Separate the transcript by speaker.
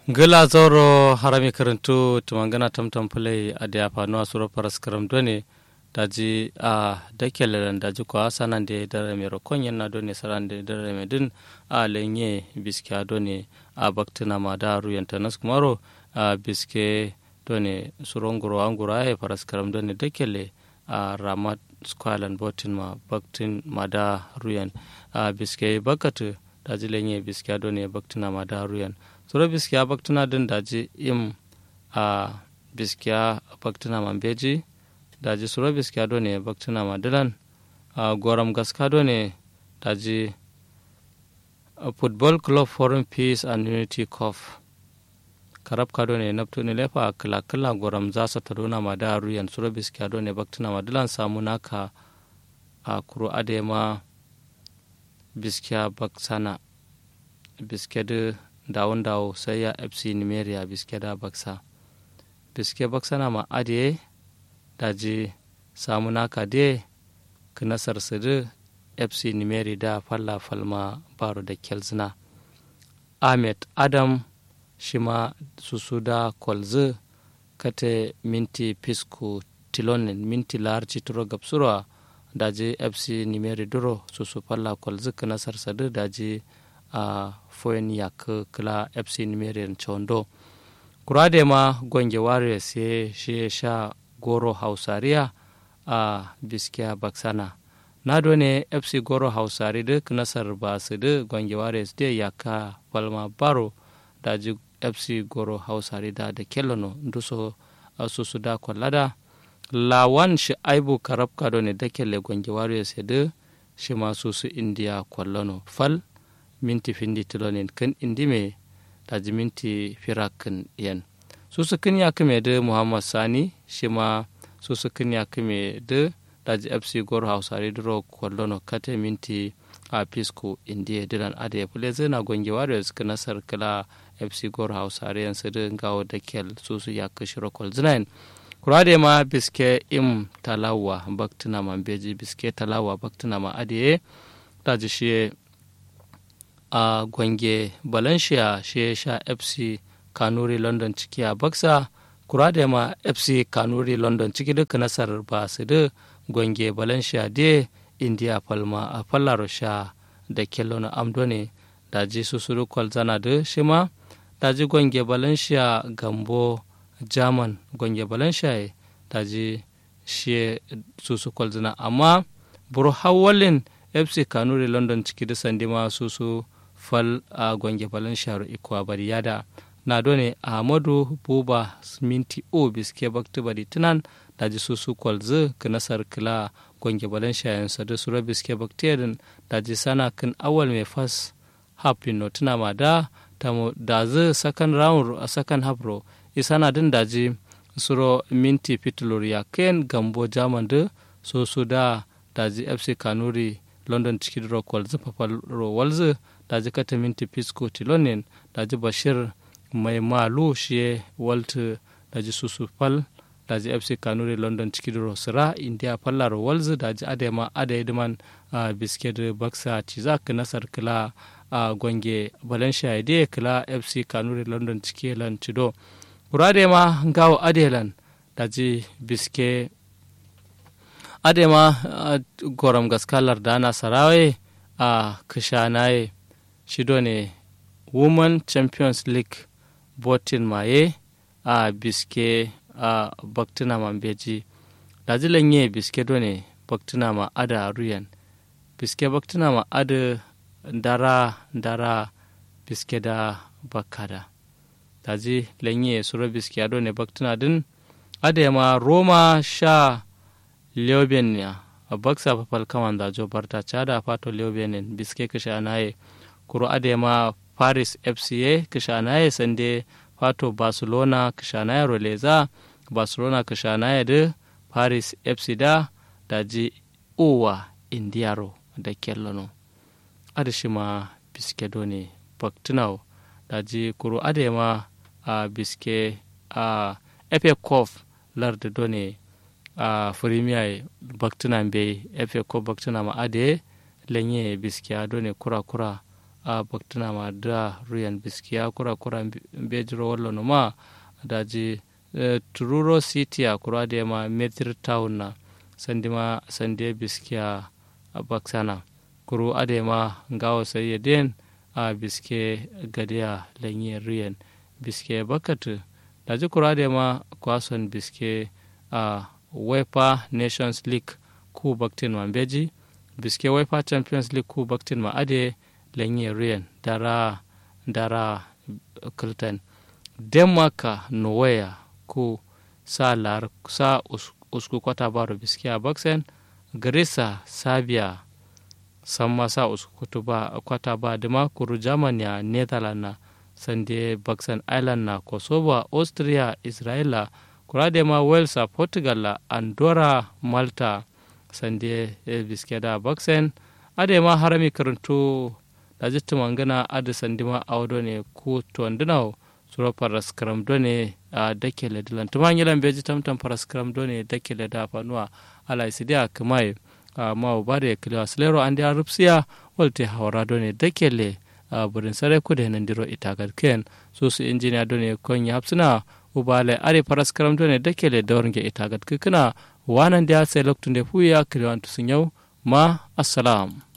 Speaker 1: gila zoro harami karantu tumangana tamtam play adia pano asuro paras karam done daji a dakeleran daji kwa sanande dare mero konyen na done sarande dare medin a lenye biske done a baktina madaru yantanas kumaro a biske done suronguro angura e paras karam done dakele a ramat squalan botin ma baktin madaru yan a biske bakatu daji lenye biske done baktina madaru yan sura biskiya baktuna din daji im a biskiya baktuna mambeji daji sura biskiya do ne baktuna madilan a goram gaska do ne daji football club foreign peace and unity cup karab ka do ne naptu ne lefa kala kala goram za sa taruna madaru yan sura biskiya do ne baktuna madilan samu naka a kuro adema biskiya baksana biskiya dawon dawo sai ya fc nigeria biske da baksa biske baksa na ma adiye daji samu naka de knasar sidi fc nigeria da falla falma baro da kelzina ahmed adam shima susu da kolzi kate minti pisku tilonin minti larci turo gabsurwa daji fc nigeria duro susu falla kolzi knasar sidi daji a foyen yak kla fc nimerian chondo kurade ma gonge ware se she sha goro hausariya a biskiya baksana na done fc goro hausari duk nasar ba su da gonge ware su yaka palma baro da ji fc goro hausari da kellono nduso asusu da kwallada lawan shi aibu karabka done da kelle gonge ware se da shi masu su india kwallono fal minti findi tilonin kan indime daji minti firakin yan susu kan ya kame da muhammad sani shima susu kan ya kame da daji fc gor hausare duro kwallono kate minti a pisco indiya dilan ade pule zana gonge warriors kana sarkala fc gor hausare yan sirrin gawo da kel susu ya kashiro kolzinain kurade ma biske im talawa baktina mambeji biske talawa baktina ma ade daji shi a gwange valencia shi sha fc kanuri london ciki a baksa kura da ma fc kanuri london ciki duka nasar ba su da gwange valencia de india palma a fallaro sha da kello na amdone da ji su suru kwalzana da shi ma da ji gwange valencia gambo german gwange valencia da ji shi su kwalzana amma buru hawalin fc kanuri london ciki da sandima su fal a gwange falin sharu ikwa bari yada na done ahmadu buba minti o biske bakti bari tunan da ji su kwalzi nasar kila gwange falin shayan sadu sura biske bakti yadin da ji sana kin awal mai fas hapin no tuna ma da zi second round a second half ro isana din da ji suro minti pitulur ya ken gambo jaman da su da ji fc kanuri london ciki ro kwalzi papal ro walzi daji kata minti pisco tilonin daji bashir mai malu shiye waltu daji susufal daji fc kanuri london ciki da rosira india fallar walzu daji adema adaidiman biske da baksa cizak nasar kila gwange valencia ide kila fc kanuri london ciki lan cido kurade ma gawo adelan daji biske adema goram gaskalar dana sarawe a kishanaye shido ne women champions league botin maye a biske a baktina mambeji dajilan ye biske do ne baktina ma ada ruyan biske baktina ma ada dara biske da bakada daji lenye suro biske do ne baktina din ada ma roma sha leobenia a baksa papal kaman da jo barta chada fato leobenin biske kishanaye kuro adema paris fca kishanaye sande fato barcelona kishanaye roleza barcelona kishanaye da paris fc da daji uwa indiaro da kellono adishima biske doni baktinau daji kuro adema a biske a fa cup larda doni a premier baktina be fa cup baktina ma ade lenye biske adone kura a baktuna ma da ruyan biskiya kura bejiro wallo no ma daji tururo city a kura da ma metir town na sande biskiya a baksana kuru adema ngawo sai den a biske gadiya lenye ruyan biske bakatu daji kuru adema kwason biske a wepa nations league ku baktin ma beji biske wepa champions league ku baktin ma ade lenye ruyan dara kultan denmark norway ku sa usku kwata baro biske a baksen grisa sabia samma sa usku kwata ba dima kuru germany a netherlands na sande baksen ireland na kosovo austria israela kurade ma wales a portugal andorra malta sande biske da baksen ade ma harami karantu da jittu mangana ade sandima awdo ne ku tondinaw suro paras karam done a dakele dilan tumangilan beji tamtam paras karam done dakele da fanuwa ala isidia kamai ma bare kilo aslero ande arupsia wolte hawra done dakele burin sare ku de nandiro itagal ken so su engineer done konya hapsina ubale are paras karam done dakele dawrnge itagat kikna wanan dia sai loktunde fuya kilo antu sunyau ma assalam